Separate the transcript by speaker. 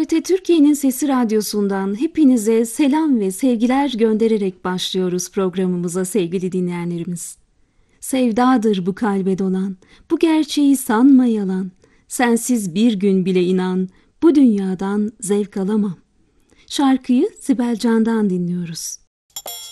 Speaker 1: TRT Türkiye'nin Sesi Radyosu'ndan hepinize selam ve sevgiler göndererek başlıyoruz programımıza sevgili dinleyenlerimiz. Sevdadır bu kalbe dolan, bu gerçeği sanma yalan, sensiz bir gün bile inan, bu dünyadan zevk alamam. Şarkıyı Sibel Can'dan dinliyoruz.